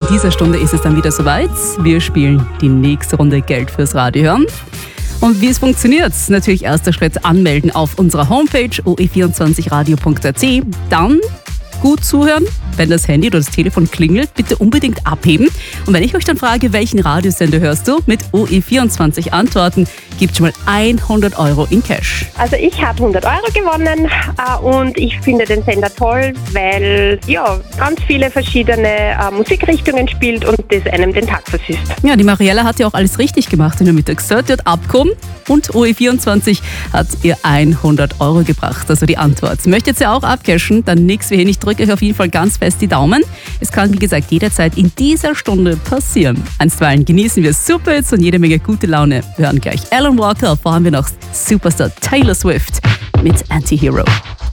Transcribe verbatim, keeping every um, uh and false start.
dieser Stunde ist es dann wieder soweit. Wir spielen die nächste Runde Geld fürs Radio hören. Und wie es funktioniert, natürlich erster Schritt anmelden auf unserer Homepage o e vierundzwanzig radio punkt a t. Dann gut zuhören. Wenn das Handy oder das Telefon klingelt, bitte unbedingt abheben. Und wenn ich euch dann frage, welchen Radiosender hörst du, mit O E vierundzwanzig antworten, gibt schon mal hundert Euro in Cash. Also ich habe hundert Euro gewonnen äh, und ich finde den Sender toll, weil ja ganz viele verschiedene äh, Musikrichtungen spielt und das einem den Tag versüßt. Ja, die Mariella hat ja auch alles richtig gemacht in der Mittagszeit. Die hat abgehoben und O E vierundzwanzig hat ihr hundert Euro gebracht. Also die Antwort. Möchtet ihr auch abcashen? Dann nix wie hin. Ich drücke euch auf jeden Fall ganz fest die Daumen. Es kann, wie gesagt, jederzeit in dieser Stunde passieren. Einstweilen genießen wir Superhits und jede Menge gute Laune. Wir hören gleich Alan Walker, vorher haben wir noch Superstar Taylor Swift mit Anti-Hero.